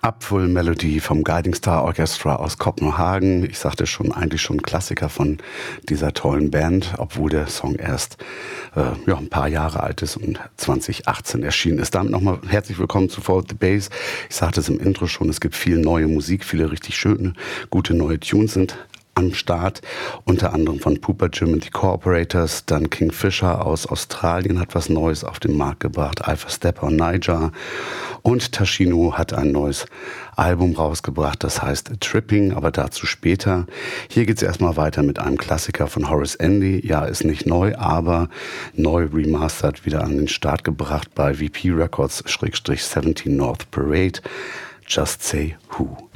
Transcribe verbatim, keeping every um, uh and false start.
Upful Melody vom Guiding Star Orchestra aus Kopenhagen. Ich sagte schon, eigentlich schon Klassiker von dieser tollen Band, obwohl der Song erst äh, ja, ein paar Jahre alt ist und zwanzig achtzehn erschienen ist. Damit nochmal herzlich willkommen zu Follow the Bass. Ich sagte es im Intro schon, es gibt viel neue Musik, viele richtig schöne, gute neue Tunes sind am Start, unter anderem von Pupa Jim and the Cooperators, dann Kingfisher aus Australien hat was Neues auf den Markt gebracht, Alpha Stepper und Niger, und Tashino hat ein neues Album rausgebracht, das heißt Tripping, aber dazu später. Hier geht es erstmal weiter mit einem Klassiker von Horace Andy, ja, ist nicht neu, aber neu remastered wieder an den Start gebracht bei V P Records, Schrägstrich siebzehn North Parade, Just Say Who.